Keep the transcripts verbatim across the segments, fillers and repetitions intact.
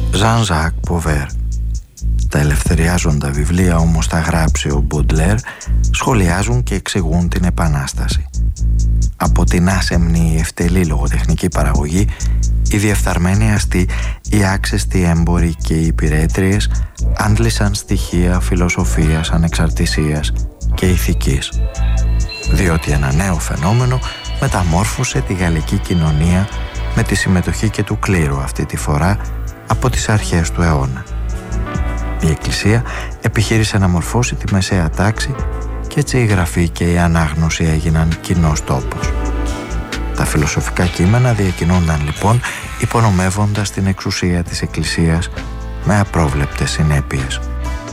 Jean-Jacques Pauvert. Τα ελευθεριάζοντα βιβλία όμως τα γράψει ο Μποντλέρ, σχολιάζουν και εξηγούν την Επανάσταση. Από την άσεμνη ευτελή λογοτεχνική παραγωγή, οι διεφθαρμένοι αστεί, οι άξεστοι έμποροι και οι υπηρέτριες άντλησαν στοιχεία φιλοσοφίας, ανεξαρτησίας και ηθικής. Διότι ένα νέο φαινόμενο μεταμόρφωσε τη γαλλική κοινωνία με τη συμμετοχή και του κλήρου αυτή τη φορά από τις αρχές του αιώνα. Η Εκκλησία επιχείρησε να μορφώσει τη μεσαία τάξη και έτσι η γραφή και η ανάγνωση έγιναν κοινός τόπος. Τα φιλοσοφικά κείμενα διακινούνταν λοιπόν υπονομεύοντας την εξουσία της Εκκλησίας με απρόβλεπτες συνέπειες.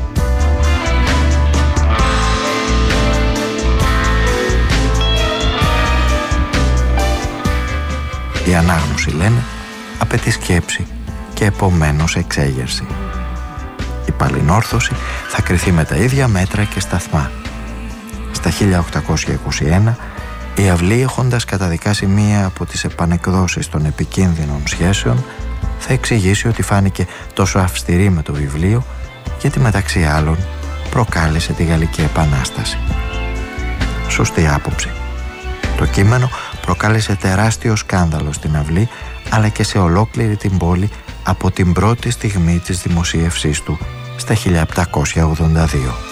Η ανάγνωση, λένε, απαιτεί σκέψη και επομένως εξέγερση. Η παλινόρθωση θα κριθεί με τα ίδια μέτρα και σταθμά. Στα χίλια οκτακόσια είκοσι ένα, η αυλή, έχοντας καταδικάσει μία από τις επανεκδόσεις των επικίνδυνων σχέσεων, θα εξηγήσει ότι φάνηκε τόσο αυστηρή με το βιβλίο γιατί μεταξύ άλλων προκάλεσε τη Γαλλική Επανάσταση. Σωστή άποψη. Το κείμενο προκάλεσε τεράστιο σκάνδαλο στην αυλή αλλά και σε ολόκληρη την πόλη από την πρώτη στιγμή της δημοσίευσής του στα χίλια επτακόσια ογδόντα δύο.